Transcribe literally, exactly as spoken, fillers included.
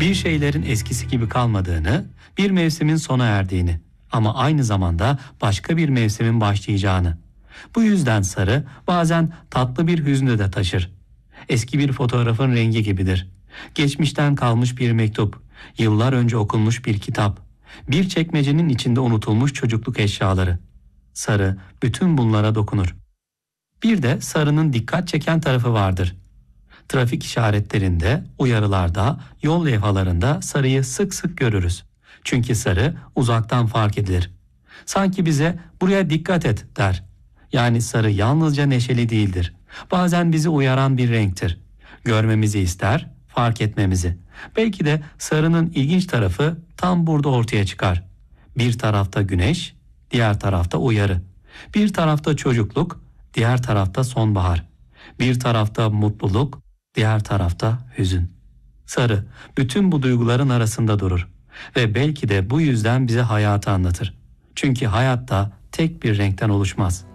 Bir şeylerin eskisi gibi kalmadığını, bir mevsimin sona erdiğini ama aynı zamanda başka bir mevsimin başlayacağını. Bu yüzden sarı bazen tatlı bir hüznü de taşır. Eski bir fotoğrafın rengi gibidir. Geçmişten kalmış bir mektup, yıllar önce okunmuş bir kitap, bir çekmecenin içinde unutulmuş çocukluk eşyaları. Sarı bütün bunlara dokunur. Bir de sarının dikkat çeken tarafı vardır. Trafik işaretlerinde, uyarılarda, yol levhalarında sarıyı sık sık görürüz. Çünkü sarı uzaktan fark edilir. Sanki bize buraya dikkat et der. Yani sarı yalnızca neşeli değildir. Bazen bizi uyaran bir renktir. Görmemizi ister, fark etmemizi. Belki de sarının ilginç tarafı tam burada ortaya çıkar. Bir tarafta güneş, diğer tarafta uyarı. Bir tarafta çocukluk, diğer tarafta sonbahar. Bir tarafta mutluluk, diğer tarafta hüzün. Sarı bütün bu duyguların arasında durur ve belki de bu yüzden bize hayatı anlatır. Çünkü hayat da tek bir renkten oluşmaz.